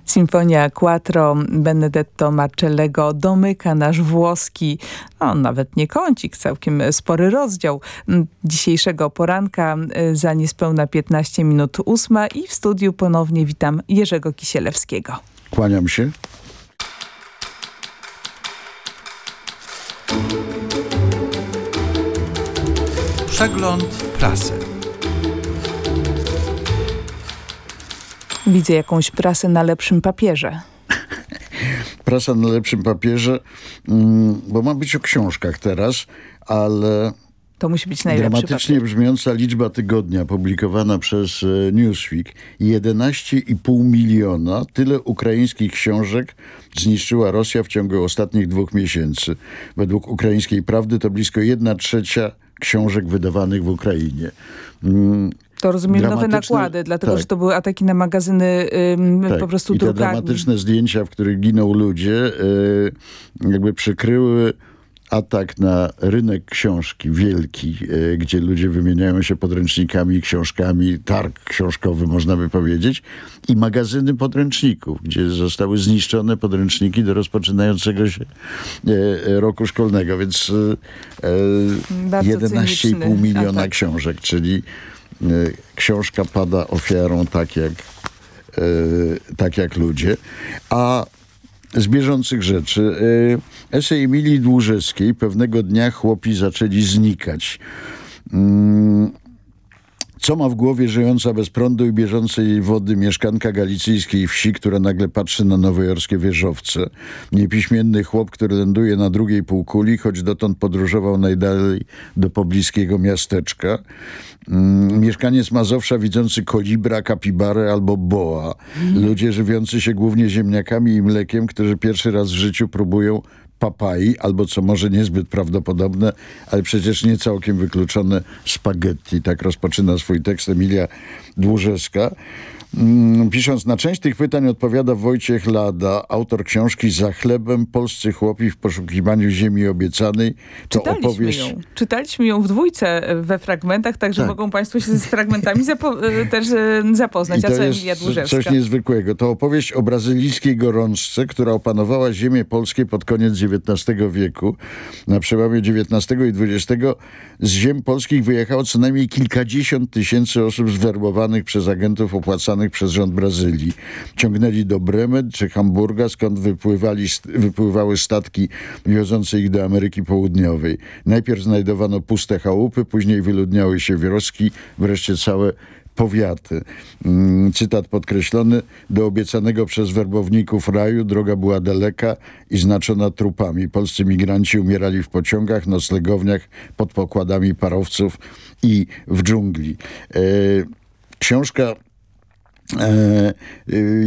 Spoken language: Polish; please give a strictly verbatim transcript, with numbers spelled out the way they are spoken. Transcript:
Sinfonia Quattro Benedetto Marcellego domyka nasz włoski, no nawet nie kącik, całkiem spory rozdział dzisiejszego poranka. Za niespełna piętnaście minut ósma i w studiu ponownie witam Jerzego Kisielewskiego. Kłaniam się. Przegląd prasy. Widzę jakąś prasę na lepszym papierze. Prasa na lepszym papierze, bo ma być o książkach teraz, ale to musi być najlepszy dramatycznie papier. brzmiąca liczba tygodnia publikowana przez Newsweek. jedenaście i pół miliona. Tyle ukraińskich książek zniszczyła Rosja w ciągu ostatnich dwóch miesięcy. Według Ukraińskiej Prawdy to blisko jedna trzecia książek wydawanych w Ukrainie. To rozumiem nowe nakłady, dlatego tak. że to były ataki na magazyny ym, tak. po prostu I te drukarni. dramatyczne zdjęcia, w których giną ludzie, yy, jakby przykryły atak na rynek książki wielki, yy, gdzie ludzie wymieniają się podręcznikami, książkami, targ książkowy można by powiedzieć, i magazyny podręczników, gdzie zostały zniszczone podręczniki do rozpoczynającego się yy, roku szkolnego, więc yy, jedenaście i pół miliona atak. książek, czyli książka pada ofiarą tak jak, yy, tak jak ludzie. A z bieżących rzeczy yy, esej Emilii Dłużewskiej pewnego dnia chłopi zaczęli znikać. Yy, Co ma w głowie żyjąca bez prądu i bieżącej wody mieszkanka galicyjskiej wsi, która nagle patrzy na nowojorskie wieżowce? Niepiśmienny chłop, który ląduje na drugiej półkuli, choć dotąd podróżował najdalej do pobliskiego miasteczka. Mm, mieszkaniec Mazowsza widzący kolibra, kapibarę albo boa. Ludzie żywiący się głównie ziemniakami i mlekiem, którzy pierwszy raz w życiu próbują papai, albo co może niezbyt prawdopodobne, ale przecież nie całkiem wykluczone, spaghetti. Tak rozpoczyna swój tekst Emilia Dłużewska. Hmm, pisząc na część tych pytań odpowiada Wojciech Lada, autor książki Za chlebem, polscy chłopi w poszukiwaniu ziemi obiecanej. To Czytaliśmy opowieść... ją. Czytaliśmy ją w dwójce we fragmentach, także tak. mogą Państwo się z fragmentami zapo- też zapoznać. I to A co jest Emilia Dłużewska? Coś niezwykłego. To opowieść o brazylijskiej gorączce, która opanowała ziemię polskie pod koniec dziewiętnastego wieku. Na przełomie dziewiętnastego i dwudziestego z ziem polskich wyjechało co najmniej kilkadziesiąt tysięcy osób zwerbowanych przez agentów opłacanych przez rząd Brazylii. Ciągnęli do Bremen czy Hamburga, skąd wypływali, wypływały statki wiozące ich do Ameryki Południowej. Najpierw znajdowano puste chałupy, później wyludniały się wioski, wreszcie całe powiaty. Cytat podkreślony. Do obiecanego przez werbowników raju droga była daleka i znaczona trupami. Polscy migranci umierali w pociągach, noclegowniach, pod pokładami parowców i w dżungli. E, książka E, e,